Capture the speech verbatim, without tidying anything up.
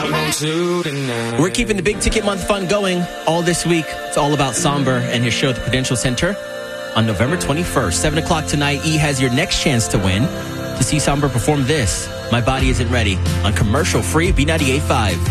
I want to tonight. We're keeping the big ticket month fun going all this week. It's all about Somber and his show at the Prudential Center on November twenty-first. seven o'clock tonight, E has your next chance to win to see Somber perform this, My Body Isn't Ready, on commercial-free B ninety-eight point five.